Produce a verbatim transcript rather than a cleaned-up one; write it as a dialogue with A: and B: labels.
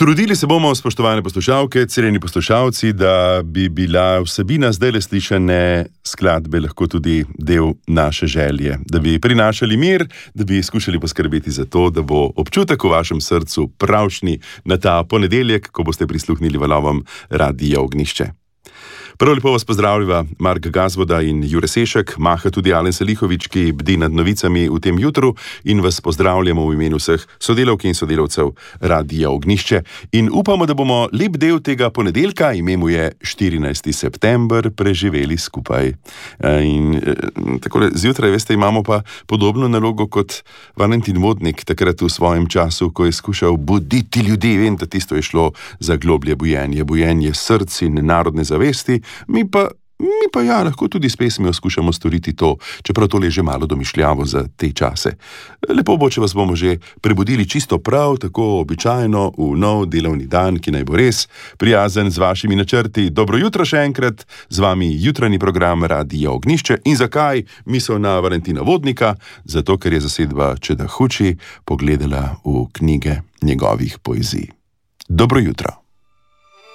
A: Trudili se bomo, spoštovane poslušalke, cenjeni poslušalci, da bi bila vsebina zdajle slišane skladbe lahko tudi del naše želje. Da bi prinašali mir, da bi skušali poskrbeti za to, da bo občutek v vašem srcu pravšnji na ta ponedeljek, ko boste prisluhnili valovom Radia Ognjišče. Prav lepo vas pozdravljiva Mark Gazvoda in Jure Sešek, maha tudi Alen Salihovič, ki bdi nad novicami v tem jutru, in vas pozdravljamo v imenu vseh sodelavk in sodelavcev Radia Ognjišče. In upamo, da bomo lep del tega ponedeljka, ime mu je štirinajsti september, preživeli skupaj. In takole zjutraj, veste, imamo pa podobno nalogo kot Valentin Vodnik, takrat v svojem času, ko je skušal buditi ljudi. Vem, da tisto je šlo za globlje bujenje, bujenje src in narodne zavesti. Mi pa, mi pa ja, lahko tudi s pesmijo skušamo storiti to, čeprav tole je že malo domišljavo za te čase. Lepo bo, če vas bomo že prebudili čisto prav, tako običajno v nov delovni dan, ki naj bo res prijazen z vašimi načrti. Dobro jutro še enkrat, z vami jutranji program Radia Ognjišče. In zakaj misel na Valentina Vodnika? Zato, ker je zasedba Čeda Huči pogledala v knjige njegovih poezij. Dobro jutro.